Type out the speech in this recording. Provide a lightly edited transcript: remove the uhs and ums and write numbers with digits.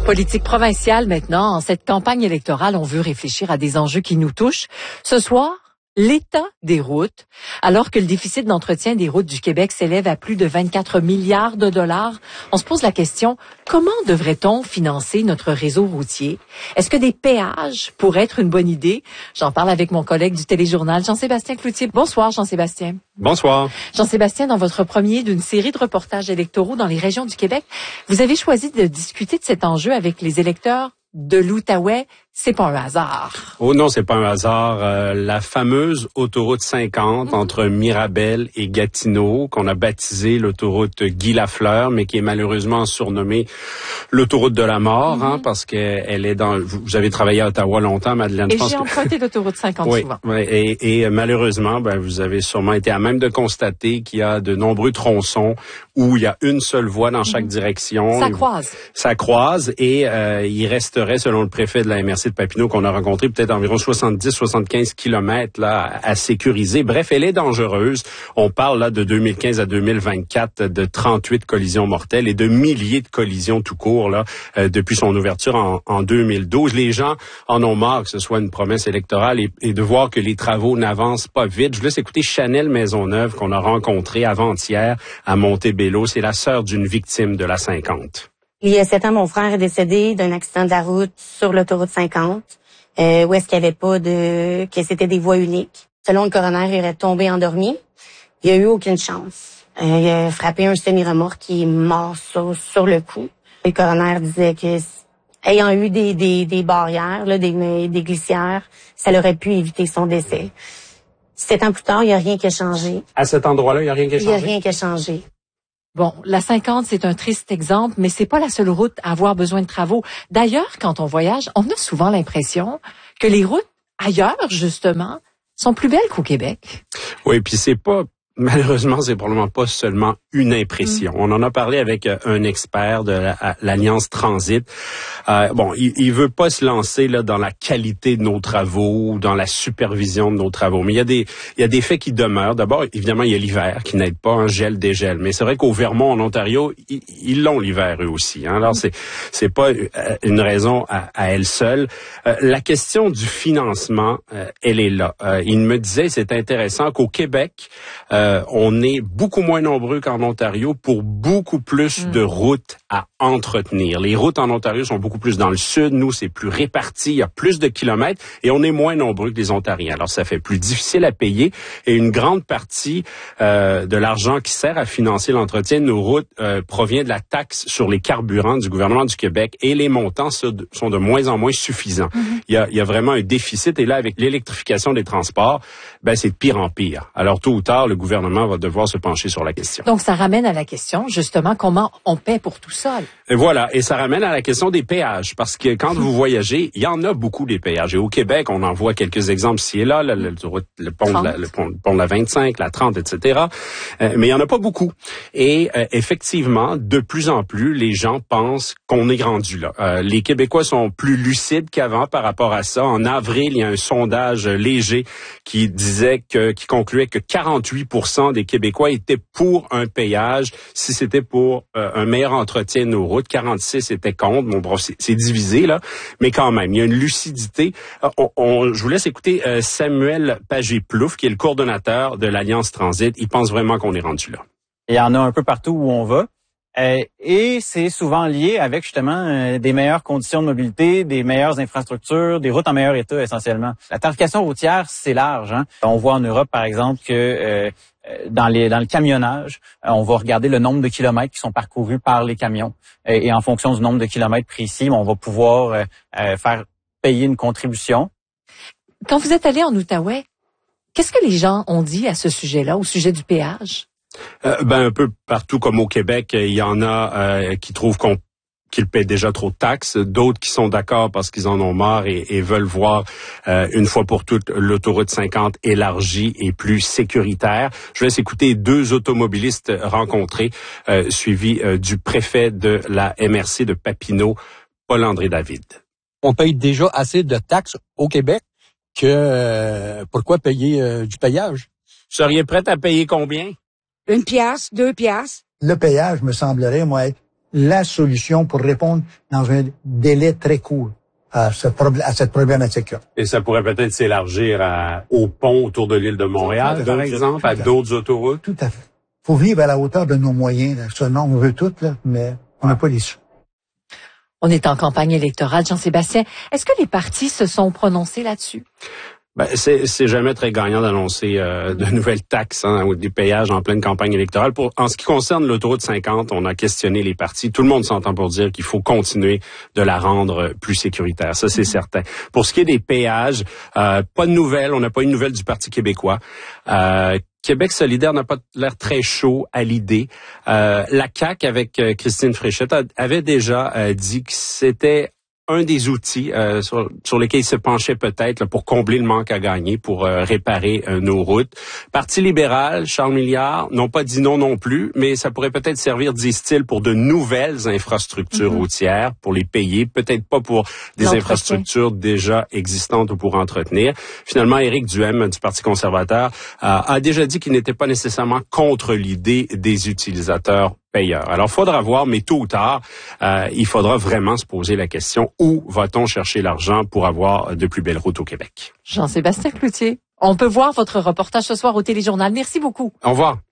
Politique provinciale maintenant. En cette campagne électorale, on veut réfléchir à des enjeux qui nous touchent. Ce soir, l'état des routes. Alors que le déficit d'entretien des routes du Québec s'élève à plus de 24 milliards de dollars, on se pose la question, comment devrait-on financer notre réseau routier? Est-ce que des péages pourraient être une bonne idée? J'en parle avec mon collègue du Téléjournal, Jean-Sébastien Cloutier. Bonsoir, Jean-Sébastien. Bonsoir. Jean-Sébastien, dans votre premier d'une série de reportages électoraux dans les régions du Québec, vous avez choisi de discuter de cet enjeu avec les électeurs de l'Outaouais. C'est pas un hasard. Oh non, c'est pas un hasard. La fameuse autoroute 50 entre Mirabel et Gatineau, qu'on a baptisée l'autoroute Guy Lafleur, mais qui est malheureusement surnommée l'autoroute de la mort, parce qu'elle est dans... Vous avez travaillé à Ottawa longtemps, Madeleine. Et j'ai emprunté l'autoroute 50 souvent. Oui, et malheureusement, vous avez sûrement été à même de constater qu'il y a de nombreux tronçons où il y a une seule voie dans chaque direction. Ça croise. Ça croise et il resterait, selon le préfet de la MRC de Papineau, qu'on a rencontré, peut-être environ 70-75 kilomètres là, à sécuriser. Bref, elle est dangereuse. On parle là de 2015 à 2024 de 38 collisions mortelles et de milliers de collisions tout court là depuis son ouverture en 2012. Les gens en ont marre que ce soit une promesse électorale et de voir que les travaux n'avancent pas vite. Je vous laisse écouter Chanel Maisonneuve qu'on a rencontrée avant-hier à Montebello. C'est la sœur d'une victime de la 50. Il y a 7 ans, mon frère est décédé d'un accident de la route sur l'autoroute 50, où est-ce qu'il n'y avait pas que c'était des voies uniques. Selon le coroner, il aurait tombé endormi. Il n'y a eu aucune chance. Il a frappé un semi-remorque qui est mort sur le coup. Le coroner disait que, ayant eu des barrières, là, des glissières, ça aurait pu éviter son décès. 7 ans plus tard, il n'y a rien qui a changé. À cet endroit-là, il n'y a rien qui a changé? Il n'y a rien qui a changé. Bon, la 50, c'est un triste exemple, mais c'est pas la seule route à avoir besoin de travaux. D'ailleurs, quand on voyage, on a souvent l'impression que les routes ailleurs, justement, sont plus belles qu'au Québec. Oui, puis malheureusement, c'est probablement pas seulement une impression. On en a parlé avec un expert de l'Alliance Transit. Il veut pas se lancer là dans la qualité de nos travaux ou dans la supervision de nos travaux. Mais il y a des faits qui demeurent. D'abord, évidemment, il y a l'hiver qui n'aide pas, un gel, dégel. Mais c'est vrai qu'au Vermont, en Ontario, ils l'ont l'hiver eux aussi. Alors, c'est pas une raison à elle seule. La question du financement, elle est là. Il me disait, c'est intéressant qu'au Québec, on est beaucoup moins nombreux qu'en Ontario pour beaucoup plus de routes à entretenir. Les routes en Ontario sont beaucoup plus dans le sud. Nous, c'est plus réparti. Il y a plus de kilomètres et on est moins nombreux que les Ontariens. Alors, ça fait plus difficile à payer et une grande partie de l'argent qui sert à financer l'entretien de nos routes provient de la taxe sur les carburants du gouvernement du Québec et les montants sont de moins en moins suffisants. Il y a vraiment un déficit et là, avec l'électrification des transports, c'est de pire en pire. Alors, tôt ou tard, le gouvernement va devoir se pencher sur la question. Donc, ça ramène à la question, justement, comment on paie pour tout ça? Et voilà, et ça ramène à la question des péages, parce que quand vous voyagez, il y en a beaucoup des péages. Et au Québec, on en voit quelques exemples ci et là, le pont de la 25, la 30, etc. Mais il y en a pas beaucoup. Et effectivement, de plus en plus, les gens pensent qu'on est rendu là. Les Québécois sont plus lucides qu'avant par rapport à ça. En avril, il y a un sondage léger qui concluait que 48% des Québécois étaient pour un péage si c'était pour un meilleur entretien de nos routes. 46 étaient contre. Bon, c'est divisé, là. Mais quand même, il y a une lucidité. Je vous laisse écouter Samuel Pagé-Plouffe, qui est le coordonnateur de l'Alliance Transit. Il pense vraiment qu'on est rendu là. Il y en a un peu partout où on va. Et c'est souvent lié avec justement des meilleures conditions de mobilité, des meilleures infrastructures, des routes en meilleur état essentiellement. La tarification routière, c'est large. On voit en Europe, par exemple, que dans le camionnage, on va regarder le nombre de kilomètres qui sont parcourus par les camions. Et en fonction du nombre de kilomètres précis, on va pouvoir faire payer une contribution. Quand vous êtes allé en Outaouais, qu'est-ce que les gens ont dit à ce sujet-là, au sujet du péage? Un peu partout comme au Québec, il y en a qui trouvent qu'ils paient déjà trop de taxes, d'autres qui sont d'accord parce qu'ils en ont marre et veulent voir une fois pour toutes l'autoroute 50 élargie et plus sécuritaire. Je laisse écouter 2 automobilistes rencontrés, suivis du préfet de la MRC de Papineau, Paul-André David. On paye déjà assez de taxes au Québec que pourquoi payer du péage? Vous seriez prête à payer combien? 1 piastre, 2 piastres. Le péage me semblerait, moi, être la solution pour répondre dans un délai très court à cette problématique-là. Et ça pourrait peut-être s'élargir au pont autour de l'île de Montréal, par exemple, à d'autres autoroutes? Tout à fait. Faut vivre à la hauteur de nos moyens. Là. Ça, non, on veut tout, là, mais on n'a pas les sous. On est en campagne électorale. Jean-Sébastien, est-ce que les partis se sont prononcés là-dessus? Ben, c'est jamais très gagnant d'annoncer de nouvelles taxes ou des péages en pleine campagne électorale. En ce qui concerne l'autoroute 50, on a questionné les partis. Tout le monde s'entend pour dire qu'il faut continuer de la rendre plus sécuritaire. Ça, c'est certain. Pour ce qui est des péages, pas de nouvelles. On n'a pas eu de nouvelles du Parti québécois. Québec solidaire n'a pas l'air très chaud à l'idée. La CAQ, avec Christine Fréchette, avait déjà dit que c'était un des outils sur lesquels il se penchait peut-être là, pour combler le manque à gagner, pour réparer nos routes. Parti libéral, Charles Milliard, n'ont pas dit non plus, mais ça pourrait peut-être servir, disent-ils, pour de nouvelles infrastructures routières, pour les payer, peut-être pas pour des infrastructures déjà existantes ou pour entretenir. Finalement, Éric Duhem du Parti conservateur a déjà dit qu'il n'était pas nécessairement contre l'idée des utilisateurs payeurs. Alors, faudra voir, mais tôt ou tard, il faudra vraiment se poser la question, où va-t-on chercher l'argent pour avoir de plus belles routes au Québec? Jean-Sébastien Cloutier, on peut voir votre reportage ce soir au Téléjournal. Merci beaucoup. Au revoir.